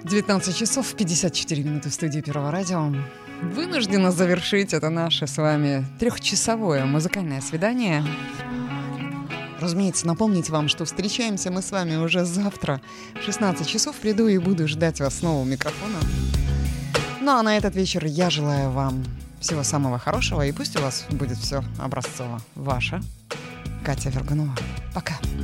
19 часов 54 минуты в студии Первого радио. Вынуждена завершить это наше с вами трехчасовое музыкальное свидание. Разумеется, напомнить вам, что встречаемся мы с вами уже завтра. В 16 часов приду и буду ждать вас снова у микрофона. Ну а на этот вечер я желаю вам всего самого хорошего. И пусть у вас будет все образцово. Ваша Катя Вергунова. Пока.